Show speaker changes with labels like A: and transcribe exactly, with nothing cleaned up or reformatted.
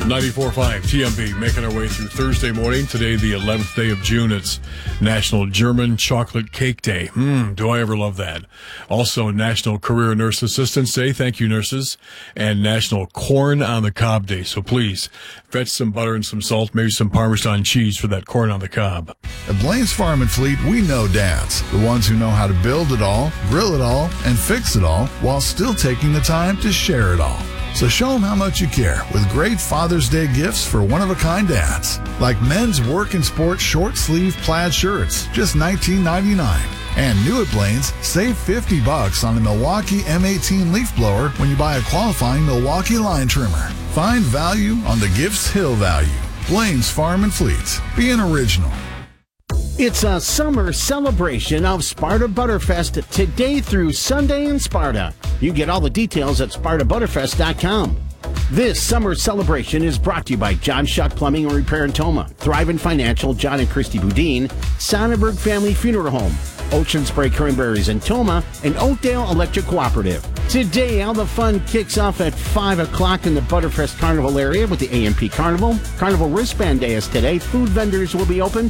A: ninety-four point five T M B, making our way through Thursday morning. Today, the eleventh day of June. It's National German Chocolate Cake Day. Mmm, do I ever love that. Also, National Career Nurse Assistance Day. Thank you, nurses. And National Corn on the Cob Day. So please, fetch some butter and some salt, maybe some Parmesan cheese for that corn on the cob.
B: At Blaine's Farm and Fleet, we know dads. The ones who know how to build it all, grill it all, and fix it all while still taking the time to share it all. So show them how much you care with great Father's Day gifts for one-of-a-kind dads. Like men's work and sport short-sleeve plaid shirts, just nineteen ninety-nine. And new at Blaine's, save fifty bucks on the Milwaukee M eighteen leaf blower when you buy a qualifying Milwaukee line trimmer. Find value on the Gifts Hill value. Blaine's Farm and Fleet. Be an original.
C: It's a summer celebration of Sparta Butterfest today through Sunday in Sparta. You get all the details at sparta butterfest dot com. This summer celebration is brought to you by John Shuck Plumbing and Repair in Toma, Thrivent Financial, John and Christy Boudin, Sonnenberg Family Funeral Home, Ocean Spray Cranberries in Toma, and Oakdale Electric Cooperative. Today, all the fun kicks off at five o'clock in the Butterfest Carnival area with the A M P Carnival. Carnival Wristband Day is today. Food vendors will be open